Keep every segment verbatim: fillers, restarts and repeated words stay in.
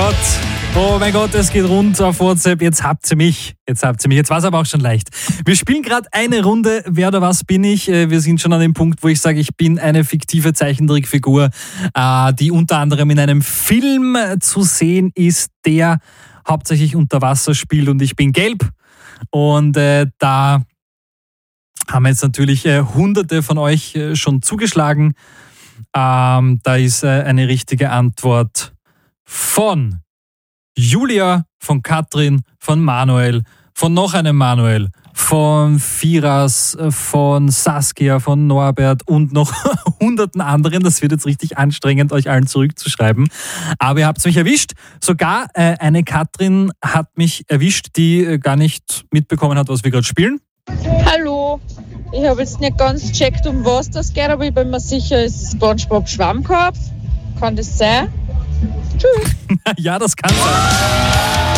Gott. Oh mein Gott, es geht rund auf WhatsApp. Jetzt habt ihr mich. Jetzt habt ihr mich. Jetzt war es aber auch schon leicht. Wir spielen gerade eine Runde. Wer oder was bin ich? Wir sind schon an dem Punkt, wo ich sage, ich bin eine fiktive Zeichentrickfigur, die unter anderem in einem Film zu sehen ist, der hauptsächlich unter Wasser spielt, und ich bin gelb. Und äh, da haben jetzt natürlich äh, Hunderte von euch äh, schon zugeschlagen. Ähm, da ist äh, eine richtige Antwort von Julia, von Katrin, von Manuel, von noch einem Manuel, von Firas, von Saskia, von Norbert und noch hunderten anderen. Das wird jetzt richtig anstrengend, euch allen zurückzuschreiben. Aber ihr habt mich erwischt. Sogar äh, eine Katrin hat mich erwischt, die äh, gar nicht mitbekommen hat, was wir gerade spielen. Hallo, ich habe jetzt nicht ganz gecheckt, um was das geht, aber ich bin mir sicher, es ist SpongeBob Schwammkopf. Kann das sein? Tschüss. Ja, das kann sein.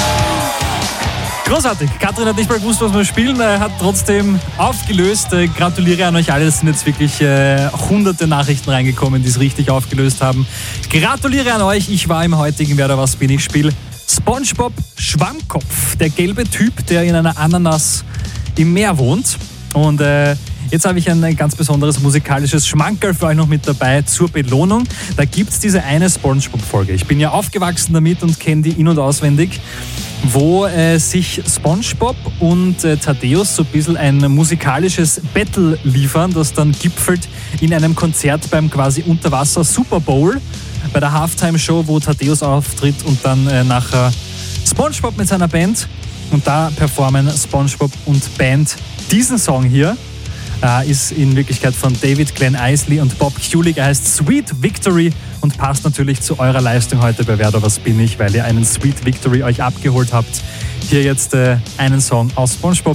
Großartig. Katrin hat nicht mal gewusst, was wir spielen, äh, hat trotzdem aufgelöst. Äh, gratuliere an euch alle. Es sind jetzt wirklich äh, hunderte Nachrichten reingekommen, die es richtig aufgelöst haben. Gratuliere an euch. Ich war im heutigen Wer oder was bin ich Spiel SpongeBob Schwammkopf. Der gelbe Typ, der in einer Ananas im Meer wohnt. Und äh, jetzt habe ich ein ganz besonderes musikalisches Schmankerl für euch noch mit dabei zur Belohnung. Da gibt es diese eine SpongeBob-Folge. Ich bin ja aufgewachsen damit und kenne die in- und auswendig, wo äh, sich SpongeBob und äh, Thaddeus so ein bisschen ein musikalisches Battle liefern, das dann gipfelt in einem Konzert beim quasi Unterwasser Super Bowl, bei der Halftime-Show, wo Thaddeus auftritt und dann äh, nachher SpongeBob mit seiner Band. Und da performen SpongeBob und Band diesen Song hier. Uh, ist in Wirklichkeit von David Glenn Eisley und Bob Kulick. Er heißt Sweet Victory und passt natürlich zu eurer Leistung heute bei Wer oder was bin ich, weil ihr einen Sweet Victory euch abgeholt habt. Hier jetzt äh, einen Song aus SpongeBob.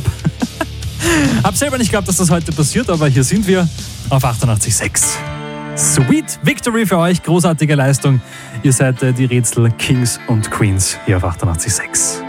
Hab selber nicht geglaubt, dass das heute passiert, aber hier sind wir auf achtundachtzig Komma sechs. Sweet Victory für euch, großartige Leistung. Ihr seid äh, die Rätsel Kings und Queens hier auf achtundachtzig Komma sechs.